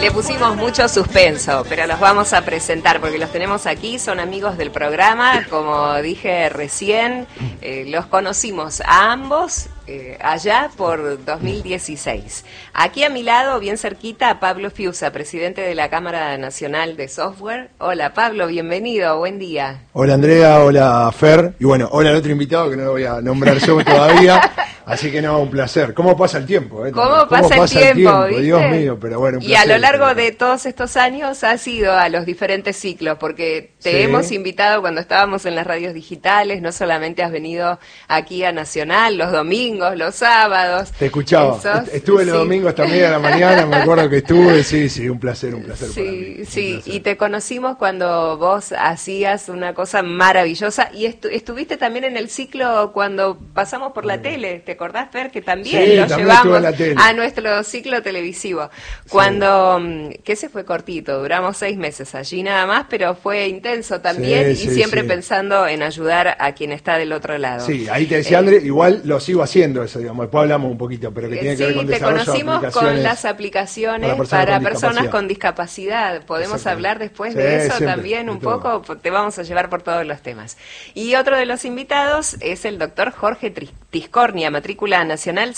Le pusimos mucho suspenso, pero los vamos a presentar porque los tenemos aquí, son amigos del programa, como dije recién, los conocimos a ambos allá por 2016. Aquí a mi lado, bien cerquita, Pablo Fiusa, presidente de la Cámara Nacional de Software. Hola Pablo, bienvenido, buen día. Hola Andrea, hola Fer, y bueno, hola al otro invitado que no lo voy a nombrar yo todavía. Así que no, un placer. ¿Cómo pasa el tiempo? ¿Cómo pasa el tiempo? ¿Viste? Dios mío, pero bueno, un placer. Y a lo largo de todos estos años has ido a los diferentes ciclos, porque te hemos invitado cuando estábamos en las radios digitales, no solamente has venido aquí a Nacional los domingos, los sábados. Te escuchaba. Estuve los domingos también a la mañana, me acuerdo que estuve, sí, un placer para mí. Sí, y te conocimos cuando vos hacías una cosa maravillosa y estuviste también en el ciclo cuando pasamos por la tele. ¿Te acordás, Fer? Que también lo llevamos a nuestro ciclo televisivo. Cuando, que ese fue cortito, duramos 6 meses allí nada más, pero fue intenso también y siempre pensando en ayudar a quien está del otro lado. Sí, ahí te decía André, igual lo sigo haciendo eso, digamos, después hablamos un poquito, pero que tiene que ver con desarrollo de aplicaciones. Sí, te conocimos con las aplicaciones para personas con discapacidad. Podemos hablar después de eso también un poco, te vamos a llevar por todos los temas. Y otro de los invitados es el doctor Jorge Tiscornia, matrícula nacional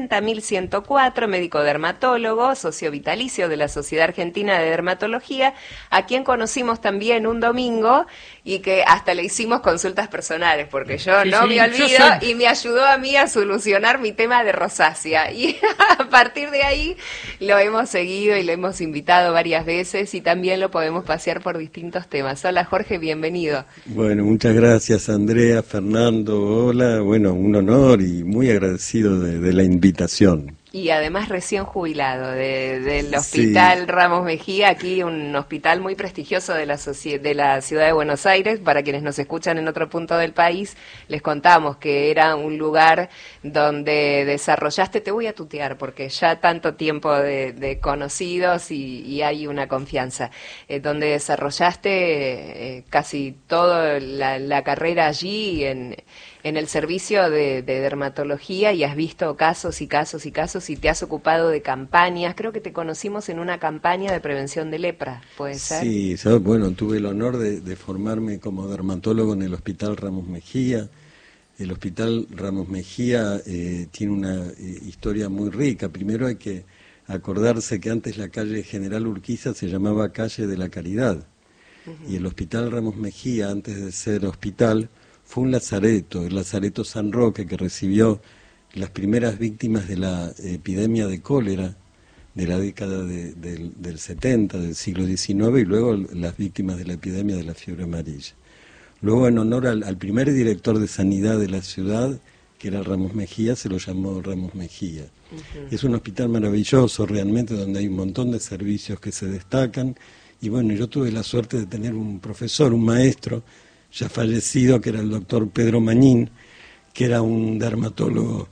70.104, médico dermatólogo, socio vitalicio de la Sociedad Argentina de Dermatología, a quien conocimos también un domingo y que hasta le hicimos consultas personales, porque yo no me olvido y me ayudó a mí a solucionar mi tema de rosácea. Y a partir de ahí lo hemos seguido y lo hemos invitado varias veces y también lo podemos pasear por distintos temas. Hola Jorge, bienvenido. Bueno, muchas gracias Andrea, Fernando, hola, bueno, un honor y muy agradecido de la invitación. Y además recién jubilado del Hospital Ramos Mejía, aquí un hospital muy prestigioso de la ciudad de Buenos Aires. Para quienes nos escuchan en otro punto del país, les contamos que era un lugar donde desarrollaste, te voy a tutear porque ya tanto tiempo de conocidos y hay una confianza, donde desarrollaste casi toda la carrera allí en el servicio de dermatología y has visto casos y casos y casos y te has ocupado de campañas. Creo que te conocimos en una campaña de prevención de lepra, ¿puede ser? Sí, bueno, tuve el honor de formarme como dermatólogo en el Hospital Ramos Mejía. El Hospital Ramos Mejía tiene una historia muy rica. Primero hay que acordarse que antes la calle General Urquiza se llamaba Calle de la Caridad. Y el Hospital Ramos Mejía, antes de ser hospital, fue un lazareto, el Lazareto San Roque, que recibió las primeras víctimas de la epidemia de cólera de la década del 70, del siglo XIX, y luego las víctimas de la epidemia de la fiebre amarilla. Luego, en honor al primer director de sanidad de la ciudad, que era Ramos Mejía, se lo llamó Ramos Mejía. Es un hospital maravilloso, realmente, donde hay un montón de servicios que se destacan, y bueno, yo tuve la suerte de tener un profesor, un maestro, ya fallecido, que era el doctor Pedro Mañín, que era un dermatólogo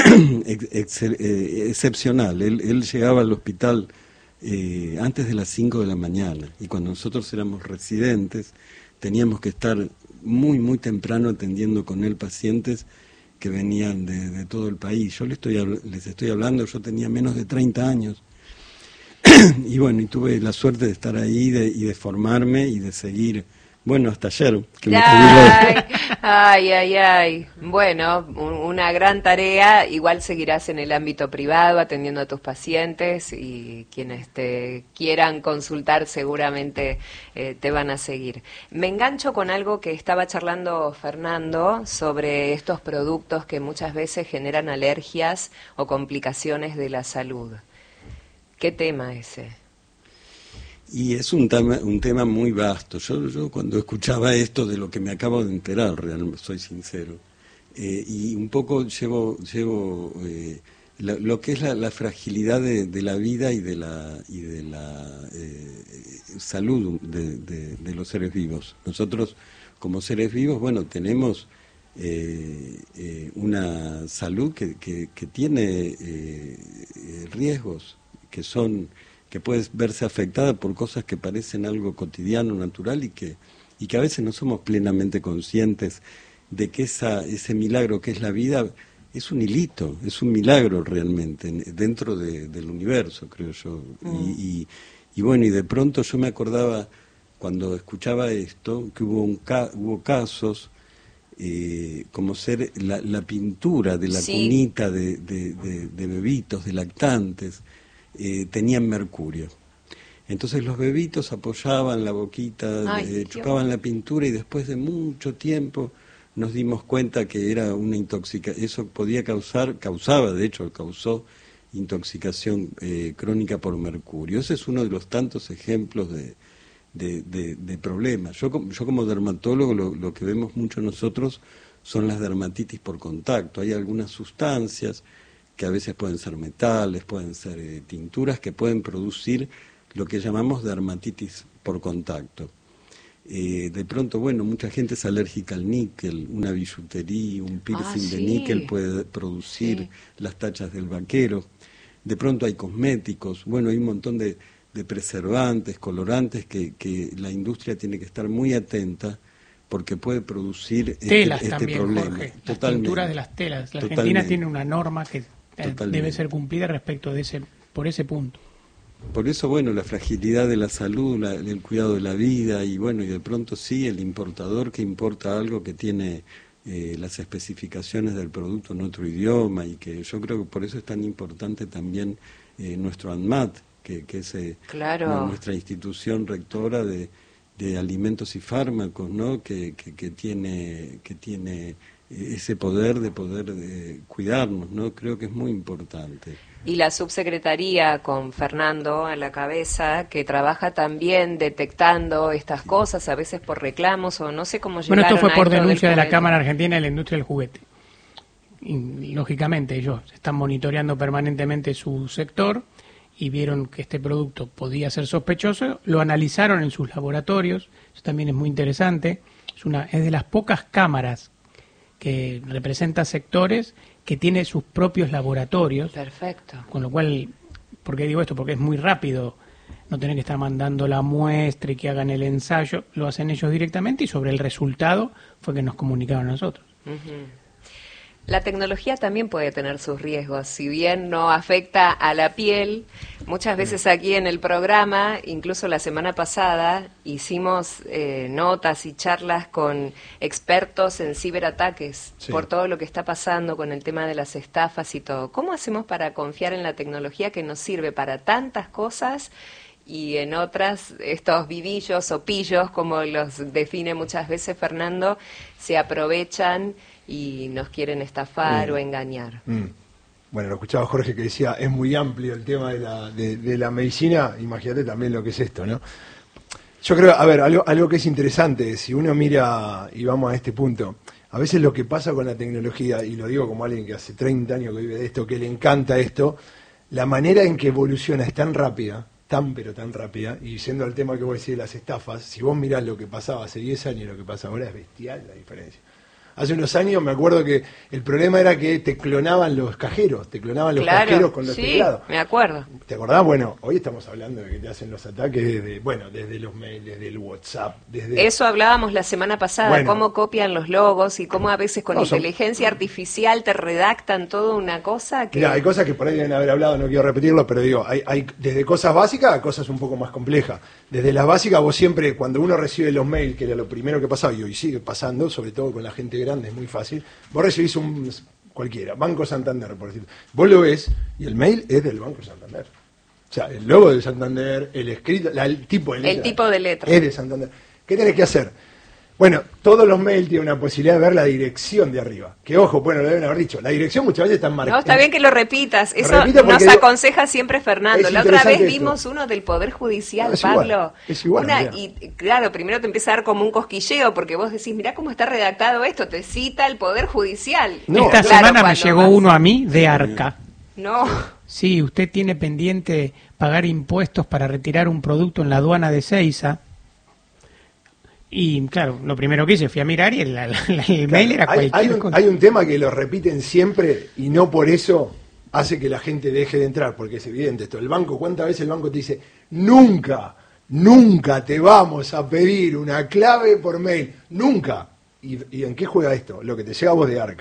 excepcional. Él llegaba al hospital antes de las 5 de la mañana, y cuando nosotros éramos residentes teníamos que estar muy temprano atendiendo con él pacientes que venían de todo el país. Yo les estoy hablando, yo tenía menos de 30 años, y bueno, y tuve la suerte de estar ahí y de formarme y de seguir. Bueno, hasta ayer, que me jubilé. Ay. Bueno, una gran tarea. Igual seguirás en el ámbito privado atendiendo a tus pacientes y quienes te quieran consultar seguramente te van a seguir. Me engancho con algo que estaba charlando Fernando sobre estos productos que muchas veces generan alergias o complicaciones de la salud. ¿Qué tema ese? Y es un tema muy vasto. Yo cuando escuchaba esto, de lo que me acabo de enterar, realmente soy sincero, y un poco llevo lo que es la fragilidad de la vida y de la salud de los seres vivos. Nosotros, como seres vivos, bueno, tenemos una salud que tiene riesgos que puede verse afectada por cosas que parecen algo cotidiano, natural, y que a veces no somos plenamente conscientes de que ese milagro que es la vida es un hilito, es un milagro realmente, dentro del universo, creo yo. Y bueno, y de pronto yo me acordaba, cuando escuchaba esto, que hubo casos, como ser la pintura de la cunita de bebitos, de lactantes, tenían mercurio. Entonces los bebitos apoyaban la boquita, chupaban la pintura, y después de mucho tiempo nos dimos cuenta que era una intoxicación. Eso podía causó intoxicación crónica por mercurio. Ese es uno de los tantos ejemplos de problemas. Yo como dermatólogo lo que vemos mucho nosotros son las dermatitis por contacto. Hay algunas sustancias que a veces pueden ser metales, pueden ser tinturas, que pueden producir lo que llamamos dermatitis por contacto. De pronto, bueno, mucha gente es alérgica al níquel, una billutería, un piercing de níquel puede producir las tachas del vaquero. De pronto hay cosméticos, bueno, hay un montón de preservantes, colorantes que la industria tiene que estar muy atenta, porque puede producir telas este también, problema. Jorge, las tinturas de las telas. La Argentina tiene una norma que debe ser cumplida respecto de por ese punto. Por eso, bueno, la fragilidad de la salud, el cuidado de la vida, y bueno, y de pronto el importador que importa algo que tiene las especificaciones del producto en otro idioma, y que yo creo que por eso es tan importante también nuestro ANMAT, que es nuestra institución rectora de alimentos y fármacos, ¿no? que tiene ese poder de cuidarnos, ¿no? Creo que es muy importante. Y la subsecretaría, con Fernando a la cabeza, que trabaja también detectando estas cosas, a veces por reclamos o no sé cómo llegaron. Bueno, esto fue por denuncia de la Cámara Argentina de la Industria del Juguete. Y, lógicamente, ellos están monitoreando permanentemente su sector y vieron que este producto podía ser sospechoso, lo analizaron en sus laboratorios. Eso también es muy interesante. Es de las pocas cámaras que representa sectores que tiene sus propios laboratorios. Perfecto. Con lo cual, ¿por qué digo esto? Porque es muy rápido no tener que estar mandando la muestra y que hagan el ensayo. Lo hacen ellos directamente, y sobre el resultado fue que nos comunicaron a nosotros. La tecnología también puede tener sus riesgos, si bien no afecta a la piel. Muchas veces aquí en el programa, incluso la semana pasada, hicimos notas y charlas con expertos en ciberataques por todo lo que está pasando con el tema de las estafas y todo. ¿Cómo hacemos para confiar en la tecnología que nos sirve para tantas cosas y en otras, estos vivillos o pillos, como los define muchas veces Fernando, se aprovechan y nos quieren estafar o engañar? Bueno, lo escuchaba Jorge que decía, es muy amplio el tema de la medicina. Imagínate también lo que es esto, ¿no? Yo creo, a ver, algo que es interesante, si uno mira, y vamos a este punto, a veces lo que pasa con la tecnología, y lo digo como alguien que hace 30 años que vive de esto, que le encanta esto, la manera en que evoluciona es tan rápida, pero tan rápida, y yendo al tema que vos decís de las estafas, si vos mirás lo que pasaba hace 10 años y lo que pasa ahora, es bestial la diferencia. Hace unos años me acuerdo que el problema era que te clonaban los cajeros, cajeros con los teclados. Me acuerdo. ¿Te acordás? Bueno, hoy estamos hablando de que te hacen los ataques desde los mails, desde el WhatsApp. Eso hablábamos la semana pasada, cómo copian los logos y cómo a veces con inteligencia artificial te redactan toda una cosa que... Mirá, hay cosas que por ahí deben haber hablado, no quiero repetirlo, pero digo, hay desde cosas básicas a cosas un poco más complejas. Desde las básicas, vos siempre, cuando uno recibe los mails, que era lo primero que pasaba, y hoy sigue pasando, sobre todo con la gente grande, es muy fácil, vos recibís cualquiera, Banco Santander, por decirlo. Vos lo ves y el mail es del Banco Santander. O sea, el logo de Santander, el escrito, el tipo de letra es de Santander. ¿Qué tenés que hacer? Bueno, todos los mails tienen una posibilidad de ver la dirección de arriba. Que ojo, bueno, lo deben haber dicho. La dirección muchas veces está marcada. No, está bien que lo repitas. Eso nos aconseja siempre Fernando. La otra vez vimos uno del Poder Judicial, Pablo. Es igual. Y claro, primero te empieza a dar como un cosquilleo, porque vos decís, mirá cómo está redactado esto, te cita el Poder Judicial. Esta semana me llegó uno a mí de Arca. No. Sí, usted tiene pendiente pagar impuestos para retirar un producto en la aduana de Seiza. Y claro, lo primero que hice fui a mirar y el mail era cualquier cosa. Hay un tema que lo repiten siempre y no por eso hace que la gente deje de entrar, porque es evidente esto. El banco, ¿cuántas veces el banco te dice, nunca te vamos a pedir una clave por mail? Nunca. ¿Y en qué juega esto? Lo que te llega a vos de Arca,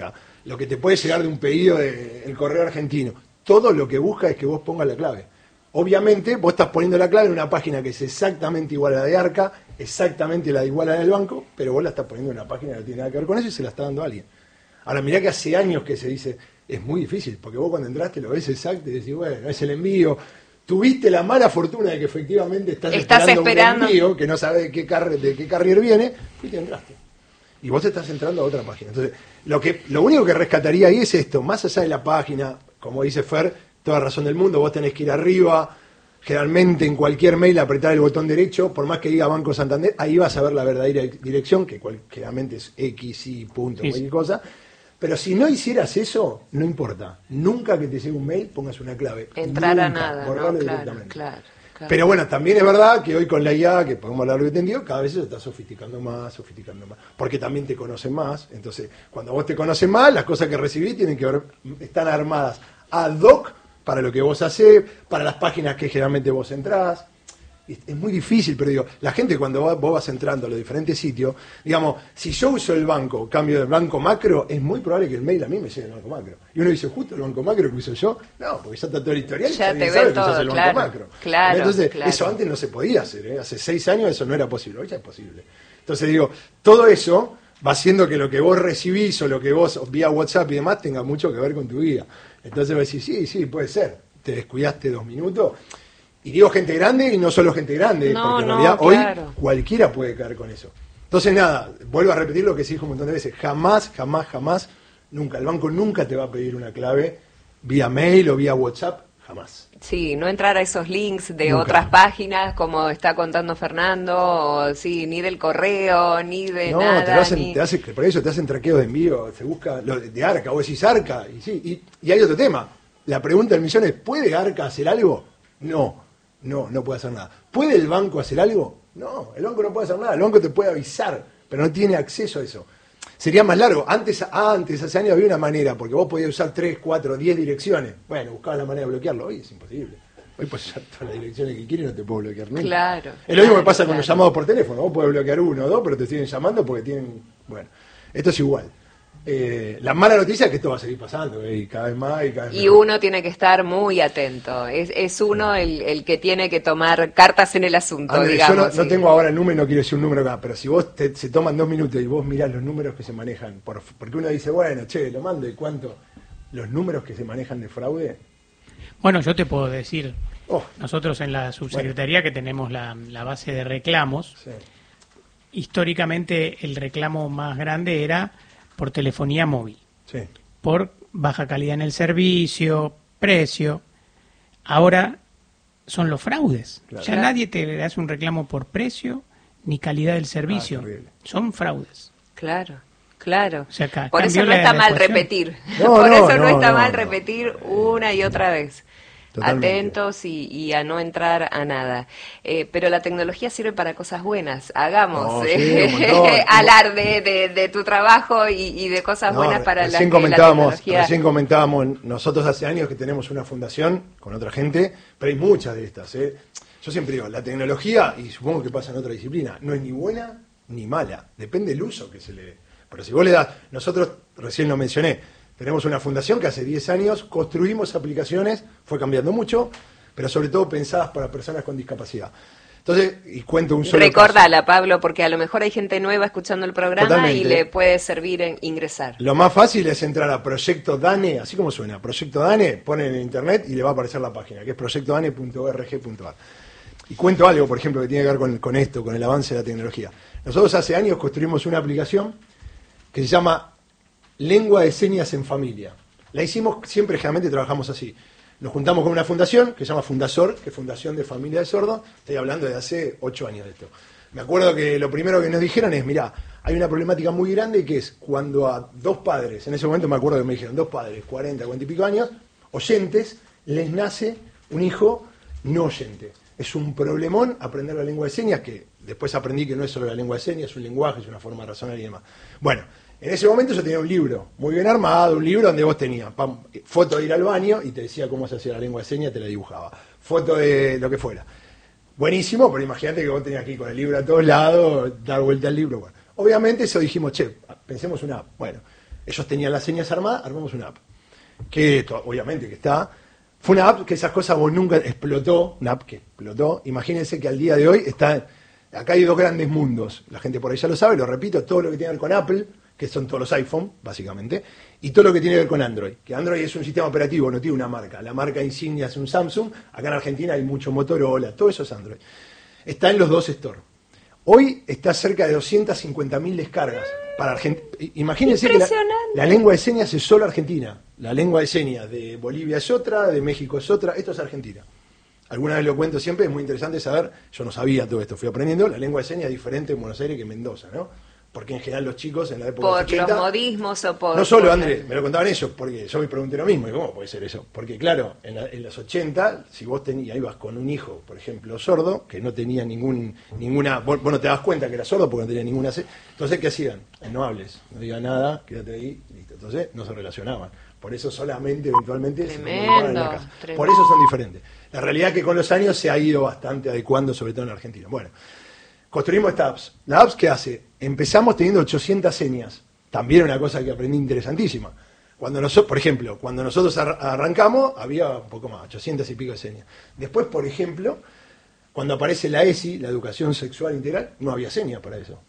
lo que te puede llegar de un pedido del correo argentino. Todo lo que busca es que vos pongas la clave. Obviamente, vos estás poniendo la clave en una página que es exactamente igual a la de Arca, exactamente la de igual a la del banco, pero vos la estás poniendo en una página que no tiene nada que ver con eso y se la está dando a alguien. Ahora, mirá que hace años que se dice, es muy difícil, porque vos cuando entraste lo ves exacto y decís, bueno, es el envío. Tuviste la mala fortuna de que efectivamente estás esperando un envío, que no sabes de qué carrier viene, y te entraste. Y vos estás entrando a otra página. Entonces, lo único que rescataría ahí es esto, más allá de la página, como dice Fer, toda razón del mundo, vos tenés que ir arriba, generalmente en cualquier mail apretar el botón derecho, por más que diga Banco Santander, ahí vas a ver la verdadera dirección, que generalmente es X, Y, punto, cualquier cosa. Pero si no hicieras eso, no importa. Nunca que te llegue un mail pongas una clave. Entrar a nada, ¿no? Claro. Pero bueno, también es verdad que hoy con la IA, que podemos hablar de entendido, cada vez se está sofisticando más. Porque también te conocen más. Entonces, cuando vos te conocen más, las cosas que recibís están armadas ad hoc para lo que vos hacés, para las páginas que generalmente vos entrás. Es muy difícil, pero digo, la gente cuando vos vas entrando a los diferentes sitios, digamos, si yo uso el banco, cambio del banco macro, es muy probable que el mail a mí me llegue del banco macro. Y uno dice, justo el banco macro que uso yo, no, porque ya está todo el historial, ya te ve todo, el banco macro. Entonces, eso antes no se podía hacer, ¿eh? Hace 6 años eso no era posible, hoy ya es posible. Entonces digo, todo eso va haciendo que lo que vos recibís o lo que vos vía WhatsApp y demás tenga mucho que ver con tu vida. Entonces vos decís, sí, puede ser, te descuidaste 2 minutos. Y digo gente grande y no solo gente grande, porque en realidad hoy cualquiera puede caer con eso. Entonces nada, vuelvo a repetir lo que se dijo un montón de veces, jamás, nunca, el banco nunca te va a pedir una clave vía mail o vía WhatsApp, jamás. Sí, no entrar a esos links de otras páginas, como está contando Fernando, o, sí, ni del correo, ni de nada. No, por eso te hacen traqueos de envío, se busca lo de Arca, vos decís Arca, y hay otro tema. La pregunta del millón es, ¿puede Arca hacer algo? No puede hacer nada. ¿Puede el banco hacer algo? No, el banco no puede hacer nada. El banco te puede avisar, pero no tiene acceso a eso. Sería más largo. Antes, hace años había una manera, porque vos podías usar 3, 4, 10 direcciones. Bueno, buscabas la manera de bloquearlo. Hoy es imposible. Hoy puedes usar todas las direcciones que quieres y no te puedo bloquear nunca. Claro. Es lo mismo que pasa con los llamados por teléfono. Vos podés bloquear 1 o 2, pero te siguen llamando porque tienen... Bueno, esto es igual. La mala noticia es que esto va a seguir pasando, y cada vez más y cada vez más. Y uno tiene que estar muy atento. Es uno el que tiene que tomar cartas en el asunto, Andrés, digamos. Yo no tengo ahora el número, no quiero decir un número acá, pero si vos se toman 2 minutos y vos mirás los números que se manejan, porque uno dice, bueno, lo mando, ¿y cuánto? Los números que se manejan de fraude. Bueno, yo te puedo decir, nosotros en la subsecretaría que tenemos la base de reclamos, históricamente el reclamo más grande era por telefonía móvil, por baja calidad en el servicio, precio. Ahora son los fraudes. Claro. Ya nadie te hace un reclamo por precio ni calidad del servicio. Son fraudes. Claro. O sea, por eso no está mal repetir. Por eso no está mal repetir una y otra vez. Totalmente. Atentos y a no entrar a nada. Pero la tecnología sirve para cosas buenas. Hagamos alarde de tu trabajo y de cosas buenas para la tecnología. Recién comentábamos, nosotros hace años que tenemos una fundación con otra gente, pero hay muchas de estas. Yo siempre digo, la tecnología, y supongo que pasa en otra disciplina, no es ni buena ni mala. Depende del uso que se le dé. Pero si vos le das, nosotros recién lo mencioné, tenemos una fundación que hace 10 años construimos aplicaciones, fue cambiando mucho, pero sobre todo pensadas para personas con discapacidad. Entonces, y cuento un solo Recordala, caso. Pablo, porque a lo mejor hay gente nueva escuchando el programa. Totalmente. Y le puede servir en ingresar. Lo más fácil es entrar a Proyecto DANE, así como suena, Proyecto DANE, ponen en internet y le va a aparecer la página, que es proyectodane.org.ar. Y cuento algo, por ejemplo, que tiene que ver con esto, con el avance de la tecnología. Nosotros hace años construimos una aplicación que se llama Lengua de Señas en Familia. La hicimos, siempre generalmente trabajamos así. Nos juntamos con una fundación que se llama Fundasor, que es Fundación de Familia de Sordos. Estoy hablando de hace 8 años de esto. Me acuerdo que lo primero que nos dijeron es, mirá, hay una problemática muy grande que es cuando a 2 padres, en ese momento me acuerdo que me dijeron 2 padres, 40 y pico años, oyentes, les nace un hijo no oyente. Es un problemón aprender la lengua de señas, que después aprendí que no es solo la lengua de señas, es un lenguaje, es una forma de razonar y demás. Bueno, en ese momento yo tenía un libro muy bien armado, un libro donde vos tenías foto de ir al baño y te decía cómo se hacía la lengua de señas, te la dibujaba. Foto de lo que fuera. Buenísimo, pero imagínate que vos tenías que ir con el libro a todos lados, dar vuelta al libro. Bueno, obviamente eso dijimos, pensemos una app. Bueno, Ellos tenían las señas armadas, armamos una app. Que obviamente que está. Fue una app que esas cosas vos nunca explotó, una app que explotó. Imagínense que al día de hoy acá hay dos grandes mundos. La gente por ahí ya lo sabe, lo repito, todo lo que tiene que ver con Apple, que son todos los iPhone, básicamente, y todo lo que tiene que ver con Android. Que Android es un sistema operativo, no tiene una marca. La marca insignia es un Samsung. Acá en Argentina hay mucho Motorola, todo eso es Android. Está en los dos stores. Hoy está cerca de 250.000 descargas para Argentina. Imagínense que la lengua de señas es solo Argentina. La lengua de señas de Bolivia es otra, de México es otra, esto es Argentina. Alguna vez lo cuento siempre, es muy interesante saber, yo no sabía todo esto, fui aprendiendo, la lengua de señas es diferente en Buenos Aires que en Mendoza, ¿no? Porque en general los chicos en la época de los 80... Por los modismos o por... No solo, André, me lo contaban ellos, porque yo me pregunté lo mismo, y ¿cómo puede ser eso? Porque claro, en los 80, si vos ibas con un hijo, por ejemplo, sordo, que no tenía ninguna... Vos no te das cuenta que era sordo porque no tenía ninguna... Entonces, ¿qué hacían? No hables, no digas nada, quédate ahí, listo. Entonces, no se relacionaban. Por eso solamente, eventualmente, se comunicaban en la casa. Tremendo. Por eso son diferentes. La realidad es que con los años se ha ido bastante adecuando, sobre todo en Argentina. Bueno, construimos esta apps. ¿La apps qué hace? Empezamos teniendo 800 señas. También una cosa que aprendí interesantísima. Por ejemplo, cuando nosotros arrancamos, había un poco más, 800 y pico de señas. Después, por ejemplo, cuando aparece la ESI, la Educación Sexual Integral, no había señas para eso.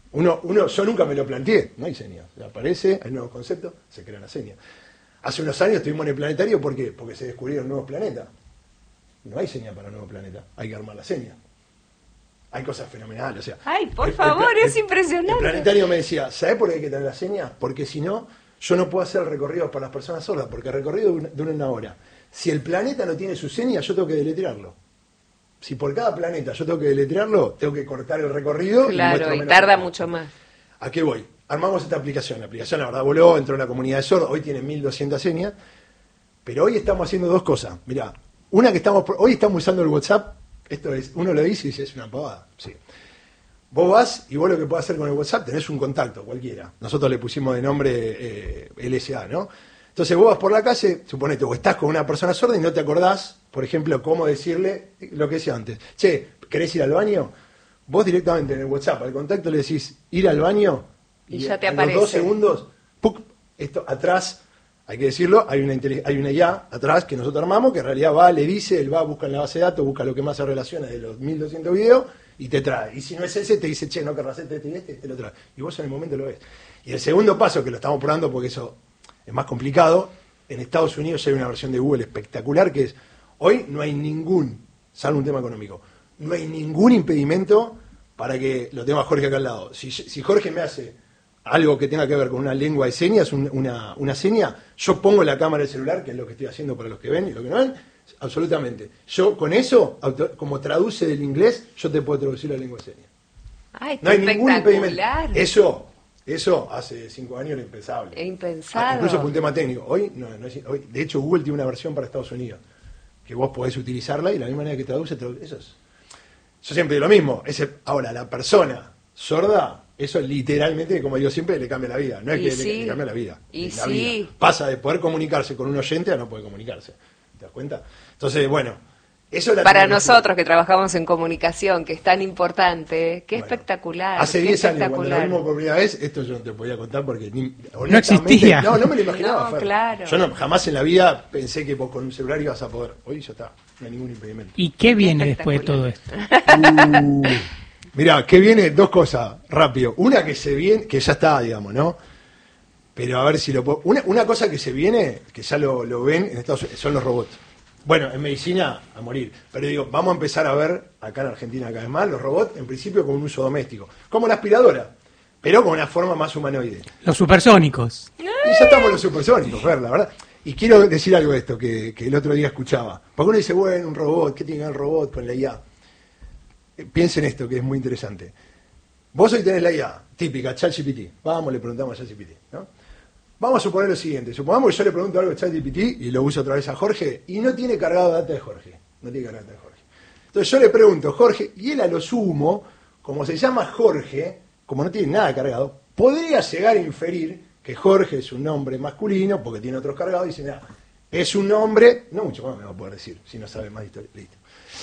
Yo nunca me lo planteé, no hay señas. Aparece, hay nuevos conceptos, se crean las señas. Hace unos años estuvimos en el planetario, ¿por qué? Porque se descubrieron nuevos planetas. No hay seña para nuevo planeta, hay que armar la seña. Hay cosas fenomenales, o sea... ¡Ay, por favor, es impresionante! El planetario me decía, ¿sabés por qué hay que tener la seña? Porque si no, yo no puedo hacer recorridos para las personas sordas, porque el recorrido dura una hora. Si el planeta no tiene su seña, yo tengo que deletrearlo. Si por cada planeta yo tengo que deletrearlo, tengo que cortar el recorrido... Claro, y tarda mucho más. ¿A qué voy? Armamos esta aplicación. La aplicación, la verdad, voló, entró en la comunidad de sordos, hoy tiene 1.200 señas, pero hoy estamos haciendo dos cosas. Mirá, hoy estamos usando el WhatsApp, esto es, uno lo dice y dice, es una pavada. Sí. Vos vas y vos lo que podés hacer con el WhatsApp, tenés un contacto cualquiera. Nosotros le pusimos de nombre LSA, ¿no? Entonces vos vas por la calle, suponete, o estás con una persona sorda y no te acordás, por ejemplo, cómo decirle lo que decía antes. Che, ¿querés ir al baño? Vos directamente en el WhatsApp al contacto le decís, ir al baño, y ya te aparece. En los 2 segundos, ¡puc! Esto atrás, hay que decirlo, hay una IA atrás que nosotros armamos, que en realidad va, le dice, él va, busca en la base de datos, busca lo que más se relaciona de los 1.200 videos y te trae. Y si no es ese, te dice, che, no querrás este y te lo trae. Y vos en el momento lo ves. Y el segundo paso, que lo estamos probando porque eso es más complicado, en Estados Unidos hay una versión de Google espectacular que es, hoy no hay salvo un tema económico, no hay ningún impedimento para que lo tenga Jorge acá al lado. Si Jorge me hace algo que tenga que ver con una lengua de señas, una seña, yo pongo la cámara del celular, que es lo que estoy haciendo para los que ven y los que no ven, absolutamente. Yo con eso, como traduce del inglés, yo te puedo traducir la lengua de señas. Ay, no hay ningún impedimento. Eso hace 5 años era impensable. Es impensable. Incluso por un tema técnico. Hoy, hoy, de hecho, Google tiene una versión para Estados Unidos, que vos podés utilizarla y de la misma manera que traduce eso es. Yo siempre digo lo mismo. Ahora, la persona sorda, eso literalmente, como digo siempre, le cambia la vida. No es que le cambia la vida. Vida. Pasa de poder comunicarse con un oyente a no poder comunicarse. ¿Te das cuenta? Entonces, bueno, eso es la para nosotros que trabajamos en comunicación, que es tan importante, qué espectacular. Hace 10 años, cuando lo vimos por primera vez, esto yo no te podía contar porque no existía. No me lo imaginaba. No, claro. Yo jamás en la vida pensé que vos con un celular ibas a poder. Hoy ya está, no hay ningún impedimento. ¿Y qué viene después de todo esto? Mirá, ¿qué viene? Dos cosas, rápido. Una que se viene, que ya está, digamos, ¿no? Pero a ver si lo puedo... Una cosa que se viene, que ya lo ven en Estados Unidos, son los robots. Bueno, en medicina, a morir. Pero digo, vamos a empezar a ver, acá en Argentina cada vez más, los robots, en principio con un uso doméstico. Como la aspiradora, pero con una forma más humanoide. Los supersónicos. Y ya estamos los supersónicos, la verdad. Y quiero decir algo de esto, que el otro día escuchaba. Porque uno dice, bueno, un robot, ¿qué tiene que ver el robot con la IA? Piensen esto, que es muy interesante. Vos hoy tenés la IA, típica, ChatGPT. Vamos, le preguntamos a ChatGPT, ¿no? Vamos a suponer lo siguiente. Supongamos que yo le pregunto algo a ChatGPT y lo uso otra vez a Jorge y no tiene cargado data de Jorge. Entonces yo le pregunto, Jorge, y él a lo sumo, como se llama Jorge, como no tiene nada cargado, podría llegar a inferir que Jorge es un nombre masculino porque tiene otros cargados y dice, nada, es un nombre, no mucho más me va a poder decir, si no sabe más historia. Listo.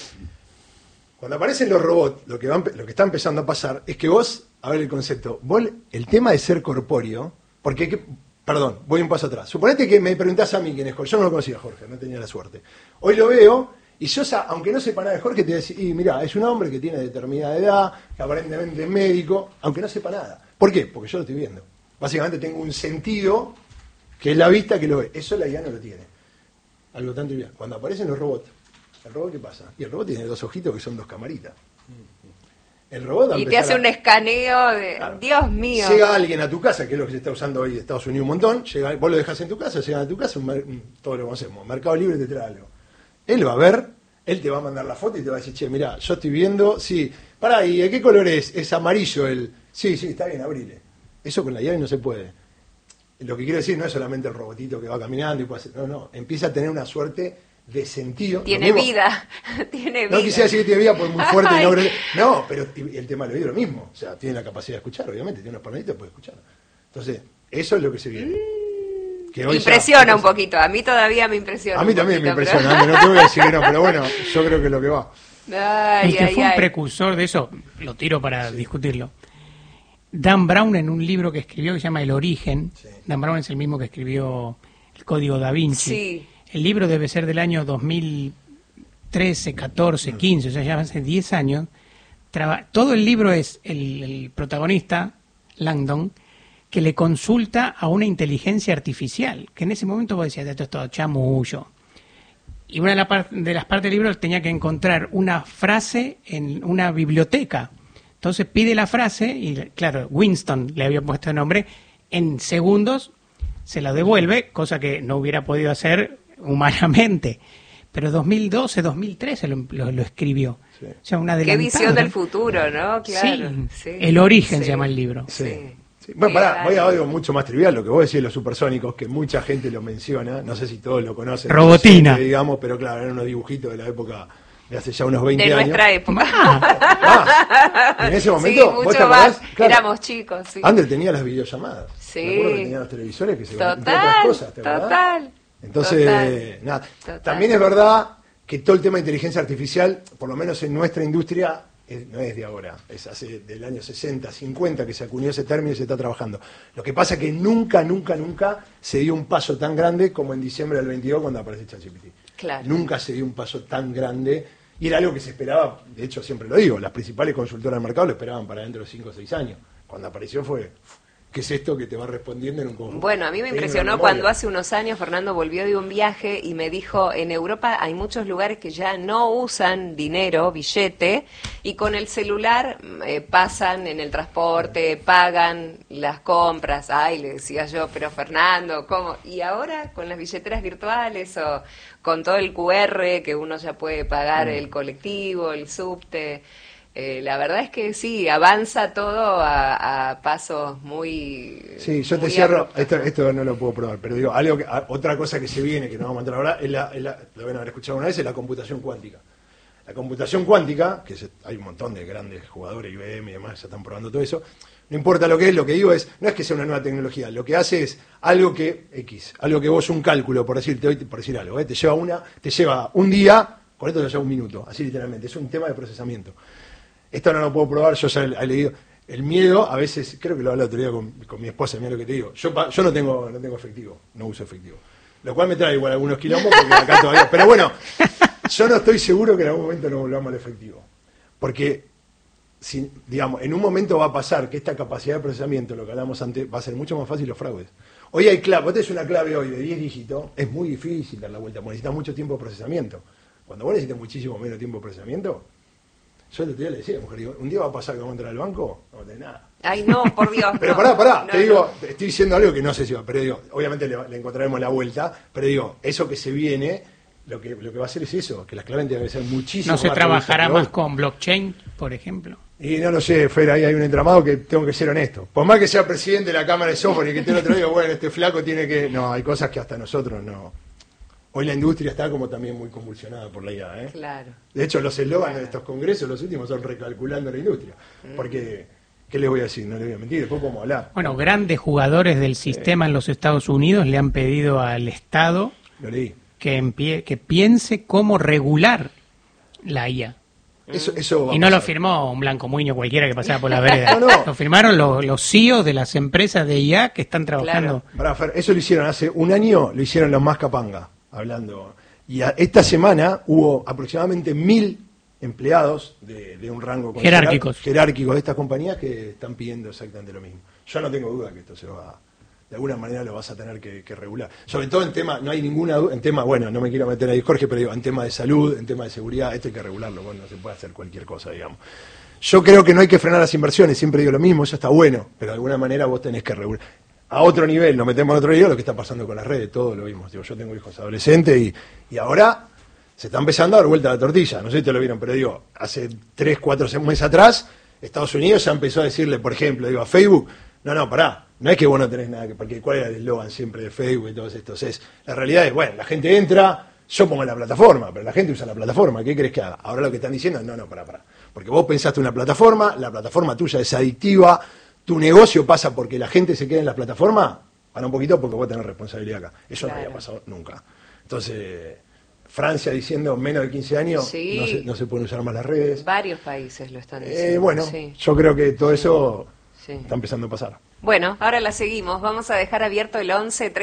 Cuando aparecen los robots, lo que está empezando a pasar es que vos, a ver el concepto, el tema de ser corpóreo, porque Perdón, voy un paso atrás. Suponete que me preguntás a mí quién es Jorge. Yo no lo conocía a Jorge, no tenía la suerte. Hoy lo veo y yo, aunque no sepa nada de Jorge, te voy a decir, y mirá, es un hombre que tiene determinada edad, que aparentemente es médico, aunque no sepa nada. ¿Por qué? Porque yo lo estoy viendo. Básicamente tengo un sentido que es la vista que lo ve. Eso la IA no lo tiene. Algo tan trivial. Cuando aparecen los robots, ¿el robot qué pasa? Y el robot tiene 2 ojitos que son 2 camaritas. El robot y te hace un escaneo de... Claro. Dios mío. Llega alguien a tu casa, que es lo que se está usando hoy en Estados Unidos un montón, vos lo dejas en tu casa, llegan a tu casa, todo lo conocemos, Mercado Libre te trae algo. Él va a ver, él te va a mandar la foto y te va a decir, che, mirá, yo estoy viendo, sí, pará, ¿y de qué color es? Es amarillo el... Sí, está bien, abrile. Eso con la IA no se puede. Lo que quiero decir no es solamente el robotito que va caminando y puede hacer... No, empieza a tener una suerte de sentido. Tiene vida, tiene vida. No quisiera decir que tiene vida porque es muy fuerte y no, pero el tema del oído es lo mismo. O sea, tiene la capacidad de escuchar, obviamente, tiene unos palmaditos, puede escuchar. Entonces, eso es lo que se viene. Que hoy impresiona un poquito, a mí todavía me impresiona. A mí también me impresiona, pero... no te voy a decir que no, pero bueno, yo creo que es lo que va. El que fue un precursor de eso, lo tiro para discutirlo. Dan Brown, en un libro que escribió que se llama El Origen, Dan Brown es el mismo que escribió El Código Da Vinci. Sí. El libro debe ser del año 2013, 14, 15, o sea, ya hace 10 años. Todo el libro es el protagonista, Langdon, que le consulta a una inteligencia artificial, que en ese momento vos decías, esto es todo chamullo. Y una de las partes del libro tenía que encontrar una frase en una biblioteca. Entonces pide la frase y, claro, Winston le había puesto el nombre, en segundos se la devuelve, cosa que no hubiera podido hacer humanamente. Pero 2012, 2013 lo escribió. Sí. O sea, una qué visión del futuro, ¿no? Claro. Sí. El Origen se llama el libro. Sí. Bueno, voy a algo mucho más trivial, lo que vos decís de los supersónicos, que mucha gente lo menciona, no sé si todos lo conocen. Robotina. Digamos, pero claro, eran unos dibujitos de la época de hace ya unos 20 años. De nuestra época. En ese momento, sí, mucho más. Claro, éramos chicos, sí. Andrés tenía las videollamadas. Sí. Me acuerdo que tenía los televisores que se total, entre otras cosas, ¿te acordás? Total. Entonces, nada. Total. También es verdad que todo el tema de inteligencia artificial, por lo menos en nuestra industria, no es de ahora, es hace del año 60, 50 que se acuñó ese término y se está trabajando. Lo que pasa es que nunca se dio un paso tan grande como en diciembre del 22 cuando aparece ChatGPT. Claro. Nunca se dio un paso tan grande y era algo que se esperaba, de hecho siempre lo digo, las principales consultoras del mercado lo esperaban para dentro de 5 o 6 años. Cuando apareció fue... ¿Qué es esto que te va respondiendo en un conjunto? Bueno, a mí me impresionó cuando hace unos años Fernando volvió de un viaje y me dijo, en Europa hay muchos lugares que ya no usan dinero, billete, y con el celular pasan en el transporte, pagan las compras. Ay, le decía yo, pero Fernando, ¿cómo? Y ahora con las billeteras virtuales o con todo el QR que uno ya puede pagar el colectivo, el subte... la verdad es que sí, avanza todo a pasos muy... Sí, yo te cierro, esto no lo puedo probar, pero digo, otra cosa que se viene, que no vamos a entrar ahora, lo van a haber escuchado una vez, es la computación cuántica. La computación cuántica, que hay un montón de grandes jugadores, IBM y demás, ya están probando todo eso, no importa lo que es, lo que digo es, no es que sea una nueva tecnología, lo que hace es algo que vos un cálculo, por decir algo, te lleva un día, con esto te lleva un minuto, así literalmente, es un tema de procesamiento. Esto no lo puedo probar, yo ya he leído. El miedo, a veces, creo que lo hablé el otro día con mi esposa, mira lo que te digo. Yo no tengo efectivo, no uso efectivo. Lo cual me trae igual algunos quilombos, porque acá todavía... Pero bueno, yo no estoy seguro que en algún momento no volvamos al efectivo. Porque, digamos, en un momento va a pasar que esta capacidad de procesamiento, lo que hablamos antes, va a ser mucho más fácil los fraudes. Hoy hay clave, vos tenés una clave hoy de 10 dígitos, es muy difícil dar la vuelta, porque necesitas mucho tiempo de procesamiento. Cuando vos necesitas muchísimo menos tiempo de procesamiento... Yo el otro día le decía a la mujer, digo, un día va a pasar que vamos a entrar al banco, no va a tener nada. Ay, no, por Dios. Pero no, pará, te digo, estoy diciendo algo que no sé si va, pero digo, obviamente le encontraremos la vuelta, pero digo, eso que se viene, lo que va a hacer es eso, que las claves deben ser muchísimo más. ¿No se trabajará más con blockchain, por ejemplo? Y no lo sé, Fer, ahí hay un entramado que tengo que ser honesto. Por más que sea presidente de la Cámara de Software y que te lo digo, bueno, este flaco tiene que... No, hay cosas que hasta nosotros no... Hoy la industria está como también muy convulsionada por la IA, ¿eh? Claro. De hecho, los eslóganes de estos congresos, los últimos, son recalculando la industria. Porque, ¿qué les voy a decir? No les voy a mentir, después podemos hablar. Bueno, grandes jugadores del sistema en los Estados Unidos le han pedido al Estado lo leí. que piense cómo regular la IA. Y no lo firmó un Blanco Muñoz cualquiera que pasaba por la vereda. No. Lo firmaron los CEOs de las empresas de IA que están trabajando. Claro. Eso lo hicieron hace un año, lo hicieron los más capanga, hablando. Y esta semana hubo aproximadamente 1000 empleados de un rango jerárquicos de estas compañías que están pidiendo exactamente lo mismo. Yo no tengo duda que esto se va, de alguna manera lo vas a tener que regular. Sobre todo en tema, no hay ninguna duda, en tema, bueno, no me quiero meter ahí, Jorge, pero digo, en tema de salud, en tema de seguridad, esto hay que regularlo, bueno, no se puede hacer cualquier cosa, digamos. Yo creo que no hay que frenar las inversiones, siempre digo lo mismo, eso está bueno, pero de alguna manera vos tenés que regular. A otro nivel, nos metemos en otro nivel, lo que está pasando con las redes, todo lo vimos. Digo, yo tengo hijos adolescentes y ahora se está empezando a dar vuelta a la tortilla, no sé si te lo vieron, pero digo, hace 3, 4 meses atrás, Estados Unidos ya empezó a decirle, por ejemplo, digo, a Facebook, no, pará, no es que vos no tenés nada que, porque ¿cuál era el eslogan siempre de Facebook y todos estos? La realidad es, bueno, la gente entra, yo pongo la plataforma, pero la gente usa la plataforma, ¿qué crees que haga? Ahora lo que están diciendo es, no, pará, porque vos pensaste una plataforma, la plataforma tuya es adictiva, tu negocio pasa porque la gente se queda en la plataforma, para un poquito porque vos tenés responsabilidad acá. Eso no había pasado nunca. Entonces, Francia diciendo menos de 15 años, sí, no se pueden usar más las redes. Varios países lo están diciendo. Yo creo que todo eso está empezando a pasar. Bueno, ahora la seguimos. Vamos a dejar abierto el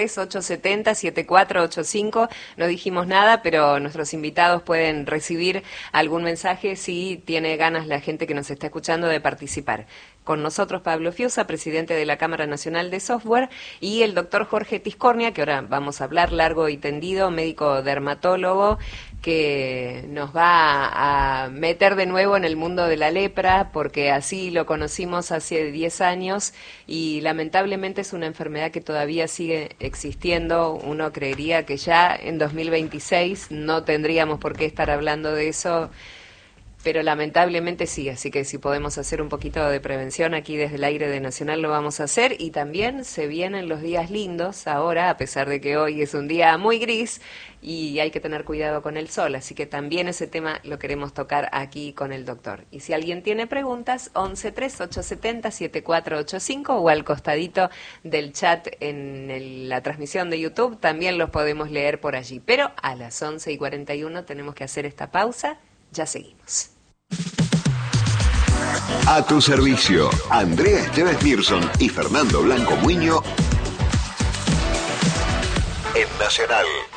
11-3870-7485. No dijimos nada, pero nuestros invitados pueden recibir algún mensaje si tiene ganas la gente que nos está escuchando de participar. Con nosotros Pablo Fiusa, presidente de la Cámara Nacional de Software, y el doctor Jorge Tiscornia, que ahora vamos a hablar largo y tendido, médico dermatólogo, que nos va a meter de nuevo en el mundo de la lepra, porque así lo conocimos hace 10 años y lamentablemente es una enfermedad que todavía sigue existiendo. Uno creería que ya en 2026 no tendríamos por qué estar hablando de eso, pero lamentablemente sí, así que si podemos hacer un poquito de prevención aquí desde el aire de Nacional lo vamos a hacer. Y también se vienen los días lindos ahora, a pesar de que hoy es un día muy gris y hay que tener cuidado con el sol, así que también ese tema lo queremos tocar aquí con el doctor. Y si alguien tiene preguntas, 11-3870-7485 o al costadito del chat en la transmisión de YouTube, también los podemos leer por allí. Pero a las 11:41 tenemos que hacer esta pausa. Ya seguimos. A tu servicio, Andrea Esteves Mirson y Fernando Blanco Muño en Nacional.